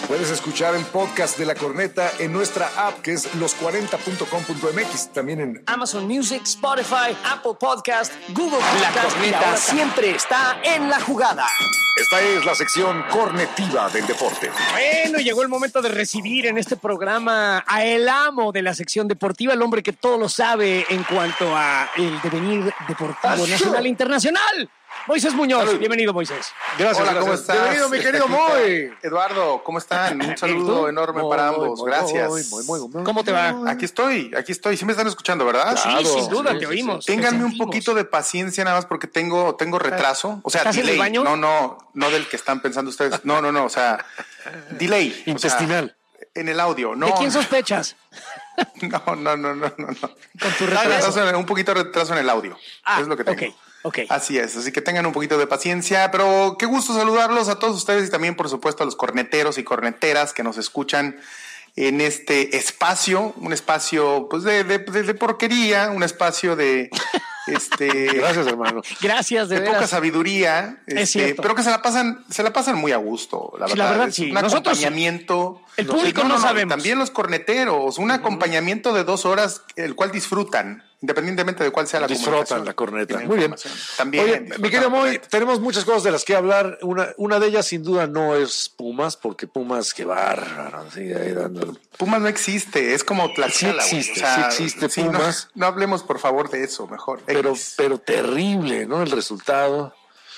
Puedes escuchar el podcast de La Corneta en nuestra app, que es los40.com.mx. También en Amazon Music, Spotify, Apple Podcast, Google Podcast. La Corneta siempre está en la jugada. Esta es la sección cornetiva del deporte. Bueno, llegó el momento de recibir en este programa a el amo de la sección deportiva, el hombre que todo lo sabe en cuanto a el devenir deportivo nacional e internacional. Moisés Muñoz, Salud. Bienvenido, Moisés. Gracias. Hola, ¿cómo gracias. estás? Bienvenido, mi querido Moy. Eduardo, ¿cómo están? Un saludo enorme para ambos. Gracias. Muy. ¿Cómo te va? Aquí estoy. Sí me están escuchando, ¿verdad? Sí, Claro. sin duda, Sí, te sí, oímos. Ténganme te un sentimos. poquito de paciencia nada más porque tengo retraso. O sea, ¿Estás en el delay. baño? No del que están pensando ustedes. No. O sea, delay. Intestinal. O sea, en el audio. No. ¿De quién sospechas? No. Con tu retraso. Un poquito de retraso en el audio. Es lo que tengo. Ok. Así es, así que tengan un poquito de paciencia, pero qué gusto saludarlos a todos ustedes y también, por supuesto, a los corneteros y corneteras que nos escuchan en este espacio, un espacio pues de porquería, un espacio de Gracias, hermano. Gracias, de de poca veras. sabiduría, Es cierto. pero que se la pasan muy a gusto, la Sí, verdad. la verdad, Es sí. un Nosotros sí. acompañamiento. El público no sabemos. También los corneteros, un acompañamiento de 2 horas, el cual disfrutan, independientemente de cuál sea la Disfrutan comunicación. la corneta. La Muy bien. información. También. Oye, disfrutan mi querido la Moy, corneta. tenemos muchas cosas de las que hablar. Una de ellas, sin duda, no es Pumas, porque Pumas, qué bárbaro. Sigue ahí dando. Pumas no existe, es como Tlaxcala. Sí güey. existe, sí existe no- Pumas. No, hablemos, por favor, de eso, mejor. Pero terrible, ¿no? El resultado.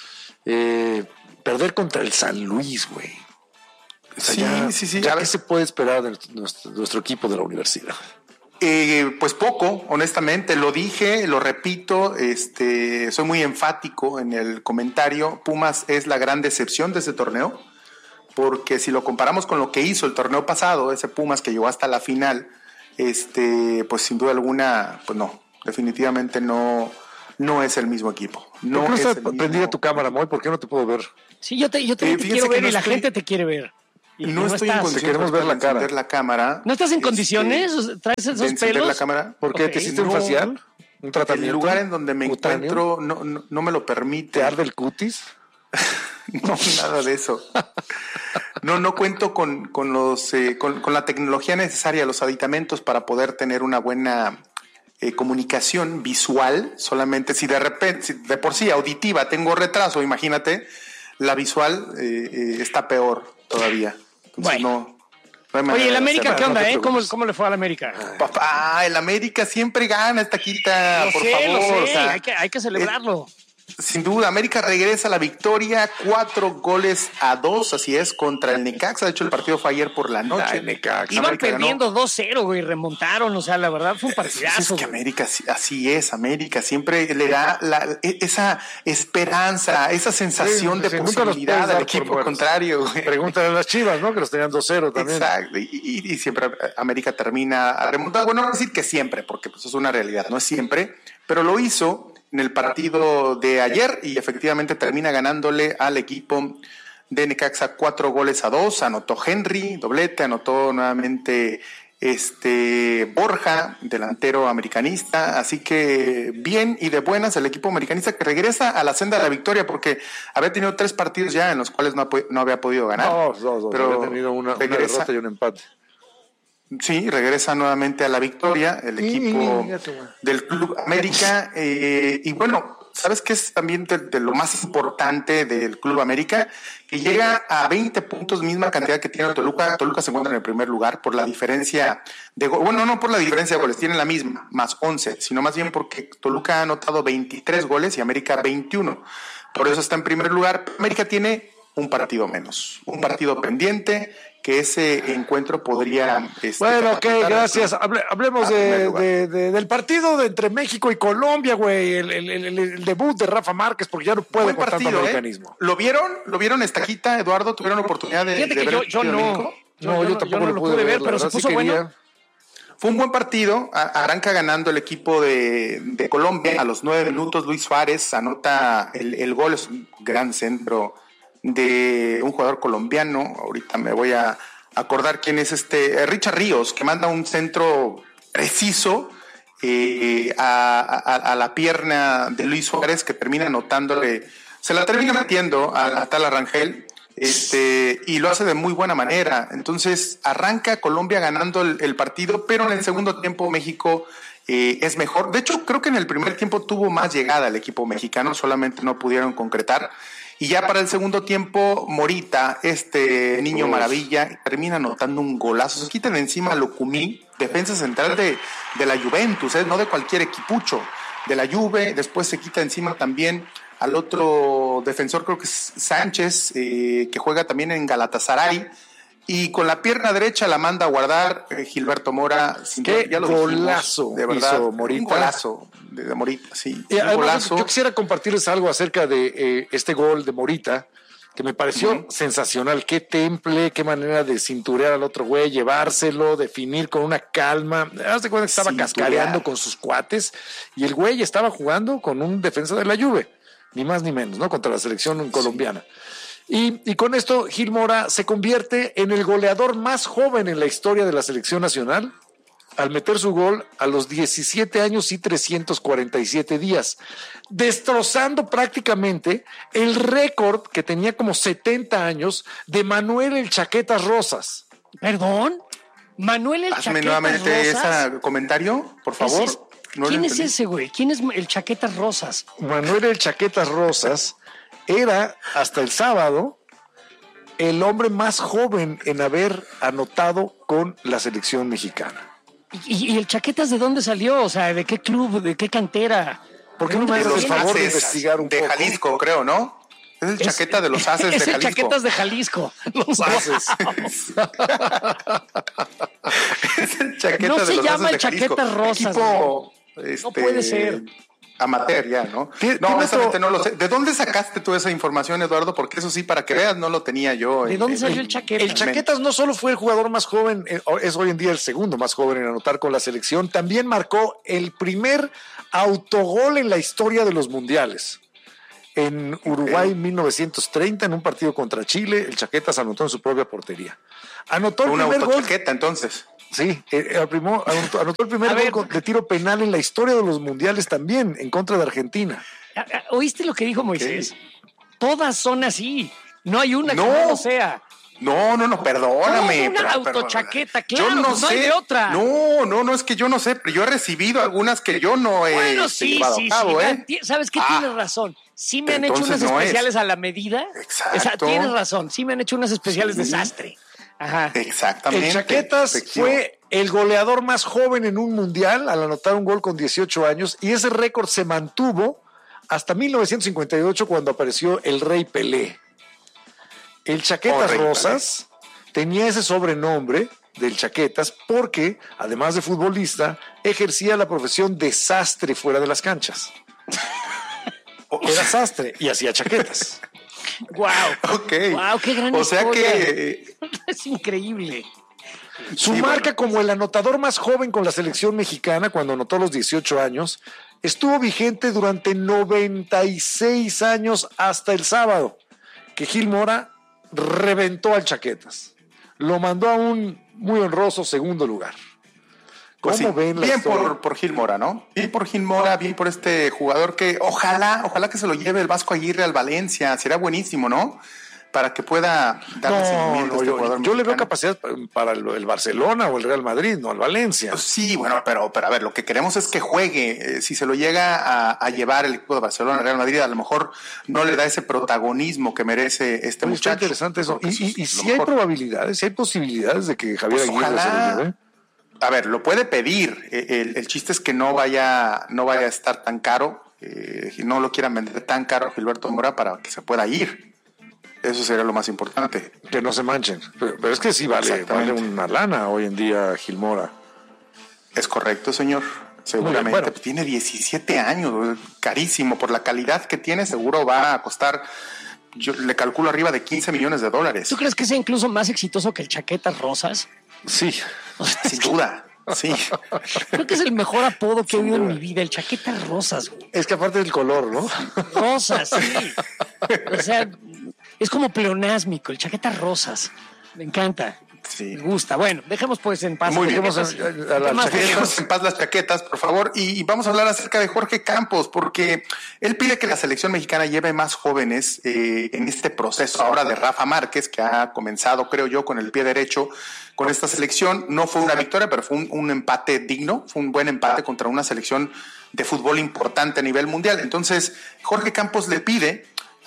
Perder contra el San Luis, güey. O sea, sí. Ya, ¿qué se puede esperar de nuestro equipo de la universidad? Pues poco, honestamente, lo dije, lo repito, soy muy enfático en el comentario. Pumas es la gran decepción de ese torneo, porque si lo comparamos con lo que hizo el torneo pasado, ese Pumas que llegó hasta la final, pues sin duda alguna, pues no, definitivamente no es el mismo equipo. ¿Por qué no es está el mismo prendida tu cámara, Moy? ¿Por qué no te puedo ver? Sí, yo te fíjense quiero que ver no y la estoy- gente te quiere ver. Y No estoy en estás. condiciones queremos ver de la cara. encender la cámara. ¿No estás en condiciones? ¿Traes de esos encender pelos? la cámara. ¿Por qué? Ok. ¿Te hiciste un No. facial? ¿Un tratamiento? El lugar en donde me cutáneo? encuentro no me lo permite. ¿Te arde el cutis? No, nada de eso. No cuento con la tecnología necesaria, los aditamentos para poder tener una buena comunicación visual. Solamente si de repente, si de por sí auditiva tengo retraso, imagínate, la visual está peor todavía. Entonces, Bueno. no hay manera Oye, ¿el de América hacerlo. qué onda, no te eh? preocupes. ¿Cómo le fue al América? Papá, el América siempre gana esta quita, Lo por sé, favor. lo sé. O sea, Hay que celebrarlo. sin duda, América regresa a la victoria, 4-2, así es, contra el Necaxa. De hecho, el partido fue ayer por la noche. el Necaxa. Iban América ganó. perdiendo 2-0, güey, remontaron. O sea, la verdad fue un Pues partidazo. es que güey. América, así es, América siempre le da esa esperanza, esa sensación Sí, de nunca los puedes posibilidad dar al por equipo muertos. contrario. Güey. Pregúntale a las Chivas, ¿no? Que los tenían 2-0 también. Exacto, y siempre América termina a remontar. Bueno, no decir que siempre, porque pues es una realidad, no es siempre, pero lo hizo en el partido de ayer y efectivamente termina ganándole al equipo de Necaxa 4-2. Anotó Henry, doblete, anotó nuevamente Borja, delantero americanista, así que bien y de buenas el equipo americanista que regresa a la senda de la victoria porque había tenido 3 partidos ya en los cuales no había podido ganar. Dos. Pero Había tenido una regresa, derrota y un empate. sí, regresa nuevamente a la victoria el equipo del Club América. Y bueno, ¿sabes qué es también de lo más importante del Club América? Que llega a 20 puntos, misma cantidad que tiene Toluca. Toluca se encuentra en el primer lugar por la diferencia de goles. Bueno, no por la diferencia de goles, tienen la misma, más 11, sino más bien porque Toluca ha anotado 23 goles y América 21. Por eso está en primer lugar. América tiene un partido menos, un partido pendiente, que ese encuentro podría... Bueno, ok, capacitar gracias. Hablemos primer lugar. del partido entre México y Colombia, güey. El debut de Rafa Márquez, porque ya no puede Buen con tanto partido, americanismo. ¿Lo vieron Estaquita, Eduardo? ¿Tuvieron oportunidad de Fíjate que ver el yo partido de no. México? No, yo tampoco no lo pude ver, pero la se verdad, sí puso quería. bueno. Fue un buen partido, arranca ganando el equipo de Colombia. A los 9 minutos Luis Suárez anota el gol, es un gran centro de un jugador colombiano. Ahorita me voy a acordar quién es Richard Ríos, que manda un centro preciso a la pierna de Luis Suárez, que termina anotándole, se la termina metiendo a tal Arrangel, y lo hace de muy buena manera. Entonces arranca Colombia ganando el partido, pero en el segundo tiempo México es mejor. De hecho, creo que en el primer tiempo tuvo más llegada el equipo mexicano, solamente no pudieron concretar. Y ya para el segundo tiempo, Morita, niño maravilla, termina anotando un golazo. Se quita de encima a Locumí, defensa central de la Juventus, no de cualquier equipucho, de la Juve. Después se quita encima también al otro defensor, creo que es Sánchez, que juega también en Galatasaray. Y con la pierna derecha la manda a guardar Gilberto Mora. ¡Qué golazo! De verdad, hizo Morita. Un golazo de Morita, sí. Además, golazo. Yo quisiera compartirles algo acerca de este gol de Morita, que me pareció sensacional. Qué temple, qué manera de cinturear al otro güey, llevárselo, definir con una calma. Haz de cuenta que estaba cascareando con sus cuates y el güey estaba jugando con un defensa de la Juve, ni más ni menos, ¿no? Contra la selección colombiana. Y con esto Gil Mora se convierte en el goleador más joven en la historia de la selección nacional al meter su gol a los 17 años y 347 días, destrozando prácticamente el récord que tenía como 70 años de Manuel el Chaquetas Rosas. ¿Perdón? ¿Manuel el Hazme Chaquetas nuevamente Rosas? ese comentario, por favor. ¿Quién es ese güey? ¿Quién es el Chaquetas Rosas? Manuel el Chaquetas Rosas era, hasta el sábado, el hombre más joven en haber anotado con la selección mexicana. ¿Y el Chaquetas de dónde salió? O sea, ¿de qué club? ¿De qué cantera? ¿Por qué no me haces el favor de investigar un poco? De Jalisco, creo, ¿no? Es el Chaqueta de los Haces de Jalisco. Es el Chaquetas de Jalisco. Los Haces. Es el Chaqueta no de se los llama Haces el Chaquetas Rosas. Equipo, no puede ser. Amateur ya, ¿no? No, honestamente no lo sé. ¿De dónde sacaste tú esa información, Eduardo? Porque eso sí, para que veas, no lo tenía yo. ¿De dónde salió el Chaquetas? El Chaquetas no solo fue el jugador más joven, es hoy en día el segundo más joven en anotar con la selección, también marcó el primer autogol en la historia de los mundiales. En Uruguay, 1930, en un partido contra Chile, el Chaquetas anotó en su propia portería. Anotó el primer gol. Chaqueta, entonces. Sí, anotó el primer gol de tiro penal en la historia de los mundiales también, en contra de Argentina. ¿Oíste lo que dijo Moisés? Todas son así. No hay una que no lo sea. No, perdóname. Una autochaqueta, claro, yo no pues no hay de otra. No, es que yo no sé, pero yo he recibido algunas que yo no he llevado a cabo, ¿Sabes qué? Tienes razón. Sí me han hecho unas especiales a la medida. Exacto. Tienes razón, sí me han hecho unas especiales desastre. Ajá. Exactamente. El Chaquetas fue el goleador más joven en un mundial al anotar un gol con 18 años y ese récord se mantuvo hasta 1958 cuando apareció el Rey Pelé. El Chaquetas Rosas tenía ese sobrenombre del Chaquetas porque, además de futbolista, ejercía la profesión de sastre fuera de las canchas. Era sastre y hacía chaquetas. Wow. Wow, qué gran historia. O sea que es increíble. Su marca como el anotador más joven con la selección mexicana cuando anotó a los 18 años estuvo vigente durante 96 años hasta el sábado, que Gil Mora reventó al Chaquetas. Lo mandó a un muy honroso segundo lugar. ¿Cómo ven la historia? Bien por Gil Mora, ¿no? Bien por Gil Mora, bien por este jugador que ojalá que se lo lleve el Vasco Aguirre al Valencia. Será buenísimo, ¿no? Para que pueda darle seguimiento a este jugador. Yo le veo capacidad para el Barcelona o el Real Madrid, no al Valencia. Sí, bueno, pero a ver, lo que queremos es que juegue. Si se lo llega a llevar el equipo de Barcelona, el Real Madrid, a lo mejor no le da ese protagonismo que merece este muchacho. Está interesante eso. Y si hay probabilidades, si hay posibilidades de que Javier Aguirre se lo lleve. A ver, lo puede pedir. El chiste es que no vaya a estar tan caro, no lo quieran vender tan caro a Gilberto Mora para que se pueda ir. Eso sería lo más importante. Que no se manchen. Pero es que sí vale una lana hoy en día Gil Mora. Es correcto, señor. Seguramente. Bueno. Tiene 17 años, carísimo. Por la calidad que tiene, seguro va a costar, yo le calculo arriba de $15 millones. ¿Tú crees que sea incluso más exitoso que el Chaquetas Rosas? Sí. Sin duda. Sí. Creo que es el mejor apodo que he oído en mi vida, el Chaquetas Rosas. Es que aparte del color, ¿no? Rosas, sí. O sea, es como pleonásmico, el Chaquetas Rosas. Me encanta. Sí. Me gusta. Bueno, dejemos pues en paz. Muy bien. Dejemos en paz las chaquetas, por favor. Y vamos a hablar acerca de Jorge Campos, porque él pide que la selección mexicana lleve más jóvenes en este proceso ahora de Rafa Márquez, que ha comenzado, creo yo, con el pie derecho con esta selección. No fue una victoria, pero fue un empate digno, fue un buen empate contra una selección de fútbol importante a nivel mundial. Entonces, Jorge Campos le pide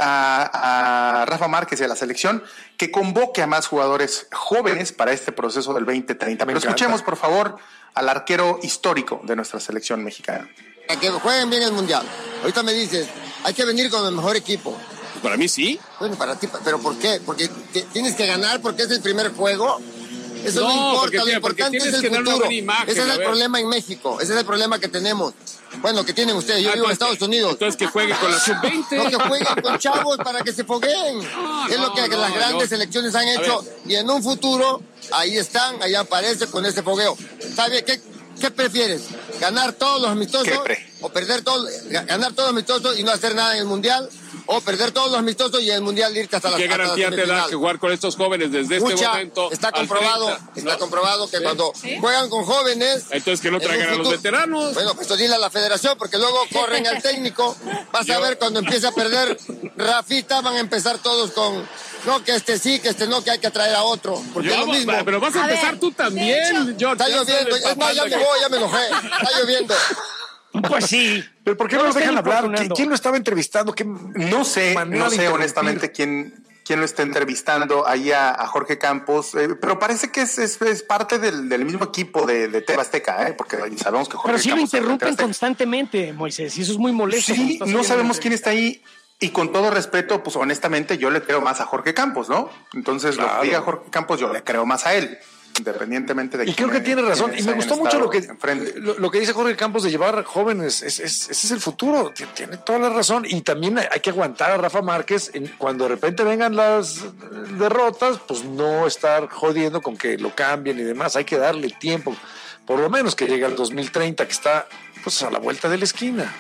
a Rafa Márquez y a la selección que convoque a más jugadores jóvenes para este proceso del 2030. Pero escuchemos, por favor, al arquero histórico de nuestra selección mexicana. A que jueguen bien el mundial. Ahorita me dices, hay que venir con el mejor equipo. Para mí sí. Bueno, para ti, pero ¿por qué? Porque tienes que ganar porque es el primer juego. Eso no importa, lo importante es el futuro. Imagen, ese es el problema en México, ese es el problema que tenemos. Bueno, que tienen ustedes, yo vivo en Estados Unidos. Entonces que jueguen con la sub-20. No, que jueguen con chavos para que se fogueen. Es lo que las grandes selecciones han hecho. Y en un futuro, ahí están, ahí aparece con ese fogueo. ¿Sabes qué prefieres? ¿Ganar todos los amistosos? ¿O perder todos? ¿Ganar todos los amistosos y no hacer nada en el Mundial? ¿O perder todos los amistosos y en el Mundial irte hasta la final? ¿Qué garantía te da que jugar con estos jóvenes desde este momento? Está comprobado que cuando juegan con jóvenes... Entonces que no traigan a los veteranos. Bueno, pues dile a la federación, porque luego corren al técnico. Vas a ver cuando empiece a perder Rafita, van a empezar todos con... No, que este sí, que este no, que hay que traer a otro. Porque es lo mismo. Pero vas a empezar tú también, George. Está lloviendo. Es más, ya me voy, ya me enojé. Está lloviendo. Pues sí. ¿Pero por qué no los dejan hablar? ¿Quién lo estaba entrevistando? No sé honestamente quién lo está entrevistando ahí a Jorge Campos, pero parece que es parte del mismo equipo de TV Azteca, porque sabemos que Jorge Pero sí Campos lo interrumpen constantemente, Moisés, y eso es muy molesto. Sí, no sabemos quién está ahí. Y con todo respeto, pues honestamente yo le creo más a Jorge Campos, ¿no? Entonces, lo que diga Jorge Campos, yo le creo más a él, independientemente de... Y creo que tiene razón. Y me gustó mucho lo que dice Jorge Campos de llevar jóvenes. Ese es el futuro. Tiene toda la razón. Y también hay que aguantar a Rafa Márquez cuando de repente vengan las derrotas, pues no estar jodiendo con que lo cambien y demás. Hay que darle tiempo, por lo menos que llegue al 2030, que está pues a la vuelta de la esquina.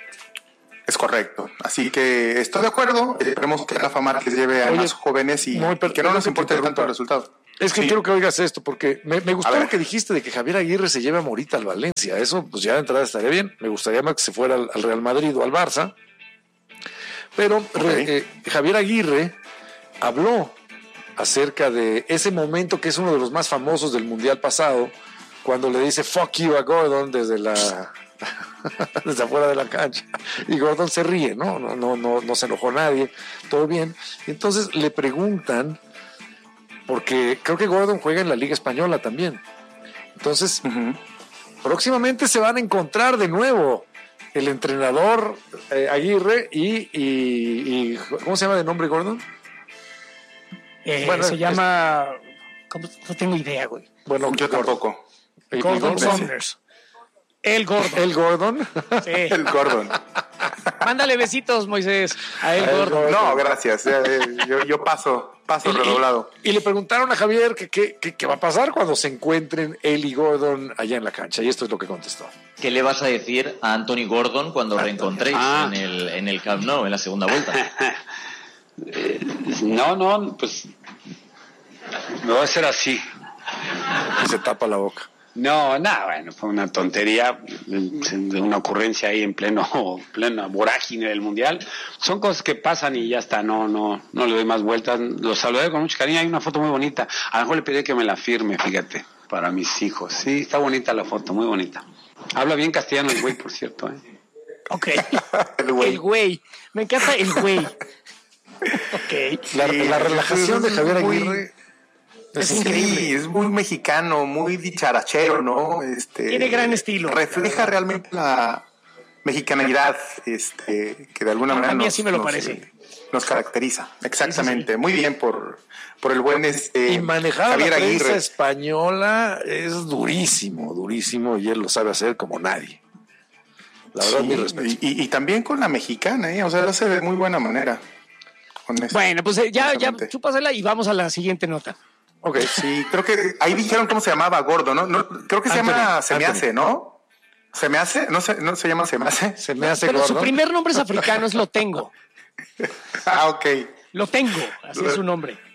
Es correcto. Así que estoy de acuerdo. Esperemos que Rafa Márquez lleve a más jóvenes y que no nos importe tanto el resultado. Es que quiero que oigas esto, porque me gustó lo que dijiste de que Javier Aguirre se lleve a Morita al Valencia. Eso, pues ya de entrada estaría bien. Me gustaría más que se fuera al Real Madrid o al Barça. Pero Javier Aguirre habló acerca de ese momento que es uno de los más famosos del Mundial pasado, cuando le dice fuck you a Gordon desde afuera de la cancha, y Gordon se ríe, no se enojó nadie, todo bien. Y entonces le preguntan, porque creo que Gordon juega en la Liga Española también, entonces próximamente se van a encontrar de nuevo el entrenador Aguirre y ¿cómo se llama de nombre Gordon? Se llama... No tengo idea, güey. Bueno, yo tampoco. Gordon Saunders. El Gordon. Sí. El Gordon. Mándale besitos, Moisés, a el Gordon. No, gracias. Yo paso redoblado. Y le preguntaron a Javier qué va a pasar cuando se encuentren él y Gordon allá en la cancha. Y esto es lo que contestó. ¿Qué le vas a decir a Anthony Gordon cuando reencontréis en el Camp Nou en la segunda vuelta? Pues me va a hacer así. Y se tapa la boca. Bueno, fue una tontería, una ocurrencia ahí en plena vorágine del Mundial. Son cosas que pasan y ya está, no le doy más vueltas. Los saludé con mucho cariño, hay una foto muy bonita. A lo mejor le pedí que me la firme, fíjate, para mis hijos. Sí, está bonita la foto, muy bonita. Habla bien castellano el güey, por cierto. Ok, el güey. Me encanta el güey. Ok. La relajación de Javier Aguirre... Es increíble, es muy mexicano, muy dicharachero, ¿no? Tiene gran estilo. Refleja realmente la mexicanidad, que de alguna manera a mí así me lo parece. Nos caracteriza. Exactamente. Muy bien por el buen y manejar Javier la prensa Aguirre española es durísimo, y él lo sabe hacer como nadie. La verdad, mi respeto. Y también con la mexicana, o sea, lo hace de muy buena manera. Bueno, pues ya chúpasela y vamos a la siguiente nota. Ok, sí, creo que ahí dijeron cómo se llamaba Gordo, ¿no? Creo que se llama Se me hace, ¿no? ¿Se me hace? ¿No se llama Se me hace? Se me hace Pero Gordo. Su primer nombre es africano, es Lo Tengo. Ok. Lo Tengo, así es su nombre.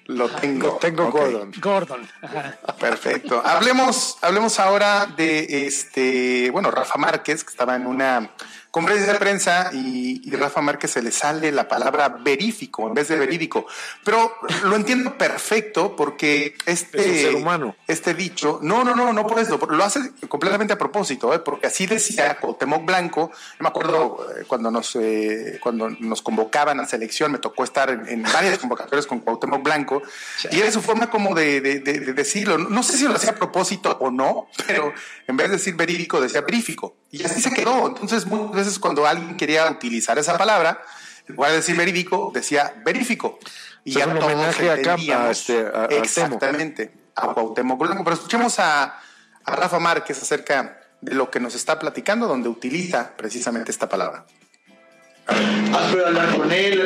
Lo tengo okay. Gordon. Ajá. Perfecto. Hablemos ahora de Rafa Márquez, que estaba en una conferencia de prensa y Rafa Márquez se le sale la palabra verífico en vez de verídico. Pero lo entiendo perfecto porque es un ser humano. Este dicho, no por eso, lo hace completamente a propósito, porque así decía Cuauhtémoc Blanco. Yo me acuerdo cuando nos convocaban a selección, me tocó estar en varias convocatorias con Cuauhtémoc Blanco, y era su forma como de decirlo. No sé si lo hacía a propósito o no, pero en vez de decir verídico decía verífico, y así se quedó. Entonces muchas veces cuando alguien quería utilizar esa palabra, en lugar de decir verídico, decía verífico. Y ya un homenaje a exactamente a Cuauhtémoc Blanco. Pero escuchemos a Rafa Márquez acerca de lo que nos está platicando, donde utiliza precisamente esta palabra. ¿Has podido hablar con él?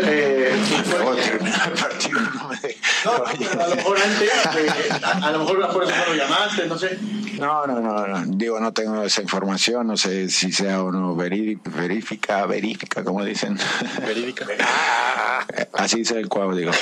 A lo mejor antes, a lo mejor por eso no lo llamaste, no sé. No. Digo, no tengo esa información, no sé si sea o no verifica, como dicen. Verídica. Así dice el cuadro, digo.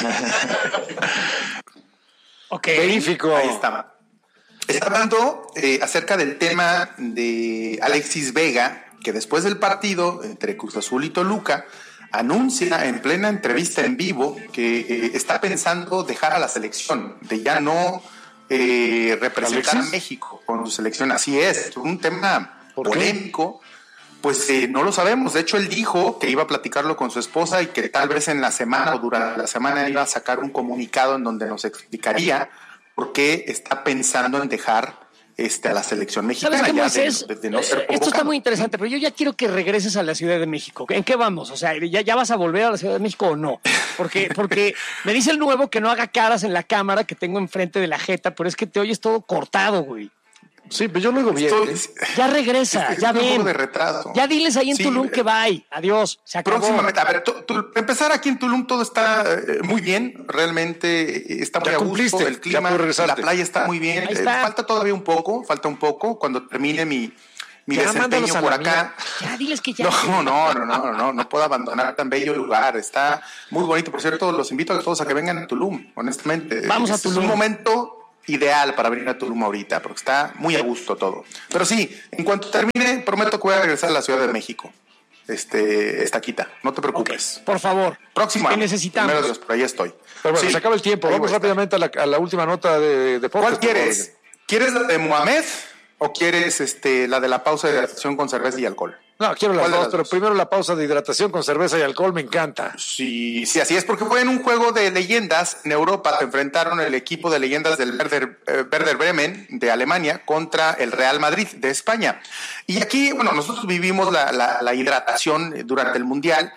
Ok. Verífico. Ahí está. Está hablando acerca del tema de Alexis Vega, que después del partido entre Cruz Azul y Toluca anuncia en plena entrevista en vivo que está pensando dejar a la selección, de ya no representar a México con su selección. Así es un tema polémico. Pues no lo sabemos. De hecho, él dijo que iba a platicarlo con su esposa y que tal vez en la semana o durante la semana iba a sacar un comunicado en donde nos explicaría por qué está pensando en dejar a la selección mexicana. ¿Sabes qué, ya Moisés? de no ser esto está muy interesante, pero yo ya quiero que regreses a la Ciudad de México. ¿En qué vamos? O sea, ¿ya vas a volver a la Ciudad de México o no? Porque me dice el nuevo que no haga caras en la cámara que tengo enfrente de la jeta, pero es que te oyes todo cortado, güey. Sí, pero yo lo digo bien. Ya regresa, ya ven. Un poco de retraso. Ya diles ahí en Tulum que bye. Adiós, se acabó. Próximamente. A ver, empezar aquí en Tulum todo está muy bien. Realmente está muy a gusto. El clima, la playa está muy bien. Falta todavía un poco. Cuando termine mi desempeño por acá. Ya, diles que ya. No puedo abandonar tan bello lugar. Está muy bonito. Por cierto, los invito a todos a que vengan a Tulum, honestamente. Vamos a Tulum. Es un momento ideal para venir a Tulum ahorita, porque está muy a gusto todo. Pero sí, en cuanto termine, prometo que voy a regresar a la Ciudad de México. Estaquita, no te preocupes. Okay, por favor. Próxima. Te necesitamos. Primero Dios, por ahí estoy. Pero bueno, se acaba el tiempo. Vamos rápidamente a la última nota de deportes. ¿Cuál quieres? ¿Quieres la de Mohamed o quieres la de la pausa de hidratación con cerveza y alcohol? No, quiero las dos, pero primero la pausa de hidratación con cerveza y alcohol, me encanta. Sí, así es, porque fue en un juego de leyendas en Europa. Se enfrentaron el equipo de leyendas del Werder Bremen de Alemania contra el Real Madrid de España. Y aquí, nosotros vivimos la hidratación durante el Mundial.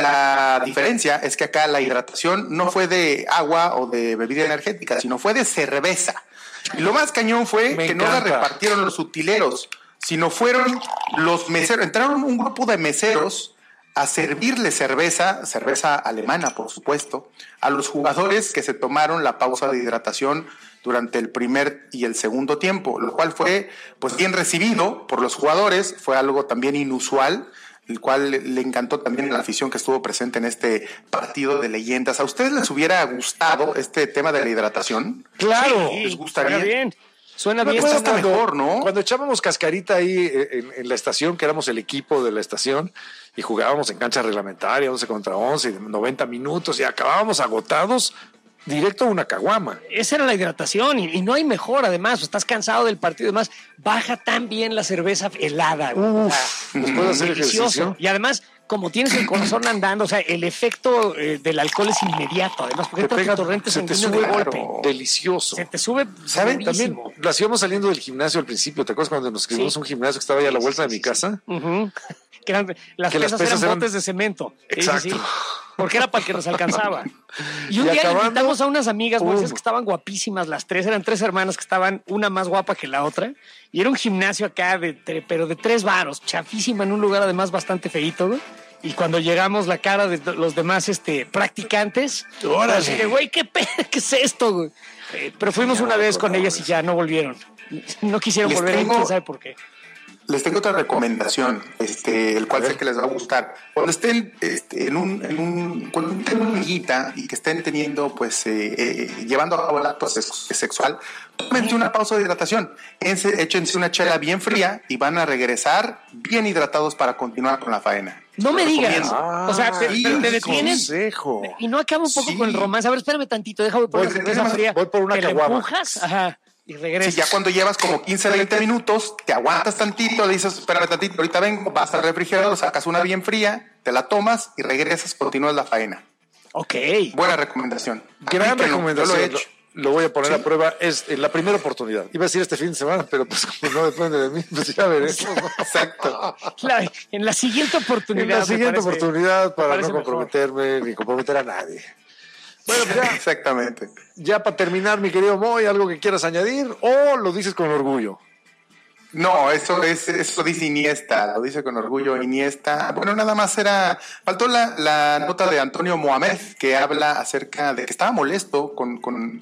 La diferencia es que acá la hidratación no fue de agua o de bebida energética, sino fue de cerveza. Y lo más cañón fue que no la repartieron los utileros, sino fueron los meseros. Entraron un grupo de meseros a servirle cerveza alemana, por supuesto, a los jugadores que se tomaron la pausa de hidratación durante el primer y el segundo tiempo, lo cual fue pues bien recibido por los jugadores. Fue algo también inusual, el cual le encantó también a la afición que estuvo presente en este partido de leyendas. ¿A ustedes les hubiera gustado este tema de la hidratación? Claro. Sí, ¿Les gustaría? Suena bien. Está mejor, ¿no? Cuando echábamos cascarita ahí en la estación, que éramos el equipo de la estación, y jugábamos en cancha reglamentaria, 11 contra 11, 90 minutos, y acabábamos agotados, directo a una caguama. Esa era la hidratación, y no hay mejor, además. Estás cansado del partido, además, baja tan bien la cerveza helada. Después de hacer ejercicio. Y además, como tienes el corazón andando, o sea, el efecto del alcohol es inmediato, además, porque te torrente sanguíneo de golpe. Delicioso. Se te sube. ¿Saben? También las íbamos saliendo del gimnasio al principio. ¿Te acuerdas cuando nos escribimos un gimnasio que estaba ahí a la vuelta de mi casa? Que las pesas eran botes de cemento. Exacto. Sí. Porque era para que nos alcanzaba. Y un día invitamos a unas amigas, Moisés, que estaban guapísimas las tres. Eran tres hermanas que estaban una más guapa que la otra. Y era un gimnasio acá, pero de 3 varos, chafísima, en un lugar además bastante feíto, ¿no? Y cuando llegamos, la cara de los demás practicantes, así de, güey, ¿qué es esto, güey? Pero fuimos una vez con ellas y ya no volvieron. No quisieron volver, quién sabe por qué. Les tengo otra recomendación, el cual sé que les va a gustar. Cuando estén cuando estén en una liguita y que estén teniendo, pues, llevando a cabo el acto sexual, tómense una pausa de hidratación. Échense una chela bien fría y van a regresar bien hidratados para continuar con la faena. No me digas. O sea, te detienes consejo. Y no acaba un poco con el romance. A ver, espérame tantito, déjame por una cerveza fría. Voy por una que caguama. le empujas, ajá, y regresas. Sí, ya cuando llevas como 15, 20 minutos, te aguantas tantito, le dices, espérame tantito, ahorita vengo, vas al refrigerador, sacas una bien fría, te la tomas y regresas, continúas la faena. Ok. Buena recomendación. Gran recomendación. Yo lo he hecho. Lo voy a poner a prueba. Es en la primera oportunidad. Iba a decir este fin de semana, pero pues como no depende de mí, pues ya veremos. Exacto. En la siguiente oportunidad. En la siguiente oportunidad para no mejor. comprometerme ni comprometer a nadie. Bueno, pues ya, Exactamente. ya para terminar, mi querido Moy, ¿algo que quieras añadir o lo dices con orgullo? No, eso dice Iniesta, lo dice con orgullo Iniesta. Bueno, nada más faltó la nota de Antonio Mohamed, que habla acerca de que estaba molesto con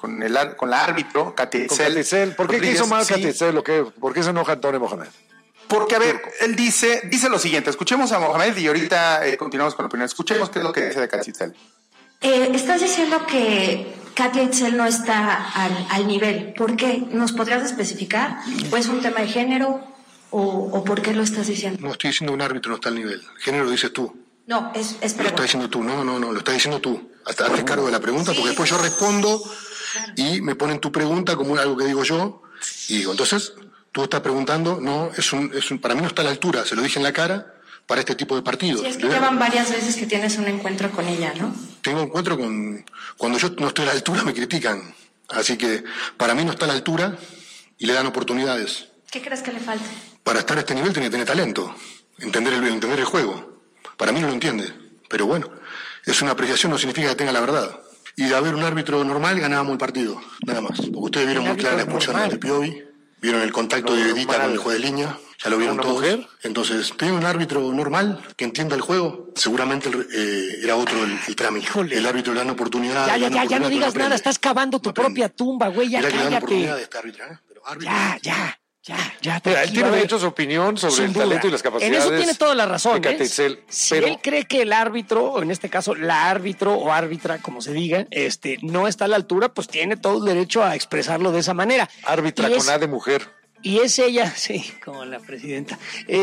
la árbitro, Katia Itzel. ¿Por qué hizo mal Katia Itzel? ¿Por qué se enoja Antonio Mohamed? Porque, a ver, él dice lo siguiente, escuchemos a Mohamed y ahorita continuamos con la opinión. Escuchemos qué es lo que dice de Katia Itzel. Estás diciendo que Katia Itzel no está al nivel. ¿Por qué? ¿Nos podrías especificar? ¿O es un tema de género? ¿O por qué lo estás diciendo? No estoy diciendo un árbitro no está al nivel. Género lo dices tú. No, es Lo estás diciendo tú. No, lo estás diciendo tú. Hasta hazte cargo de la pregunta, porque después yo respondo y me ponen tu pregunta como algo que digo yo. Y digo, entonces, tú estás preguntando, no, para mí no está a la altura, se lo dije en la cara. Para este tipo de partidos. Sí, es que llevan varias veces que tienes un encuentro con ella, ¿no? Tengo encuentro cuando yo no estoy a la altura me critican. Así que para mí no está a la altura y le dan oportunidades. ¿Qué crees que le falta? Para estar a este nivel tiene que tener talento, entender el juego. Para mí no lo entiende, pero bueno, es una apreciación, no significa que tenga la verdad. Y de haber un árbitro normal ganábamos el partido, nada más. Porque ustedes vieron muy clara la expulsión de Piovi, vieron el contacto de Edita con el juez de línea. Ya lo vieron todos. ¿Mujer? Entonces, ¿tiene un árbitro normal que entienda el juego? Seguramente era otro el trámite. Híjole. El árbitro le dan oportunidad. Ya no digas nada, estás cavando tu propia tumba, güey, ya Mira que le dan cállate. oportunidad de este árbitro, ¿eh? Pero árbitro, Ya. Mira, él tiene derecho a su opinión sobre el talento y las capacidades. En eso tiene toda la razón. de Katia Itzel, Si él cree que el árbitro, o en este caso la árbitro o árbitra, como se diga, no está a la altura, pues tiene todo el derecho a expresarlo de esa manera. árbitra con A de mujer. Y es ella, sí, como la presidenta.